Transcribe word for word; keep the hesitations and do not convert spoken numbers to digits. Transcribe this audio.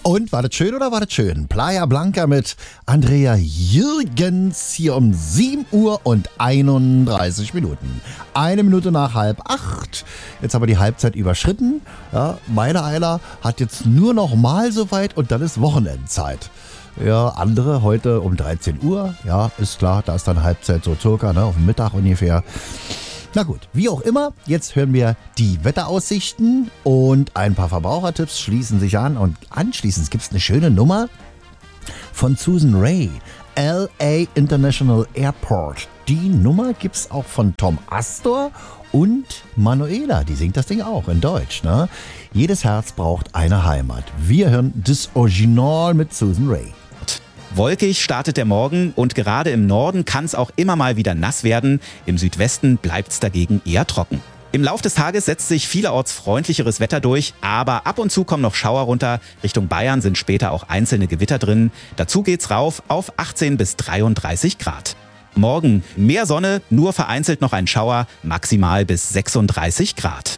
Und war das schön oder war das schön? Playa Blanca mit Andrea Jürgens hier um sieben Uhr und einunddreißig Minuten. Eine Minute nach halb acht. Jetzt haben wir die Halbzeit überschritten. Ja, meine Eiler hat jetzt nur noch mal so weit und dann ist Wochenendzeit. Ja, andere heute um dreizehn Uhr. Ja, ist klar, da ist dann Halbzeit so circa, ne, auf den Mittag ungefähr. Na gut, wie auch immer, jetzt hören wir die Wetteraussichten und ein paar Verbrauchertipps schließen sich an. Und anschließend gibt es eine schöne Nummer von Susan Ray, L A International Airport. Die Nummer gibt es auch von Tom Astor und Manuela, die singt das Ding auch in Deutsch. Ne? Jedes Herz braucht eine Heimat. Wir hören das Original mit Susan Ray. Wolkig startet der Morgen und gerade im Norden kann es auch immer mal wieder nass werden. Im Südwesten bleibt es dagegen eher trocken. Im Lauf des Tages setzt sich vielerorts freundlicheres Wetter durch, aber ab und zu kommen noch Schauer runter. Richtung Bayern sind später auch einzelne Gewitter drin. Dazu geht's rauf auf achtzehn bis dreiunddreißig Grad. Morgen mehr Sonne, nur vereinzelt noch ein Schauer, maximal bis sechsunddreißig Grad.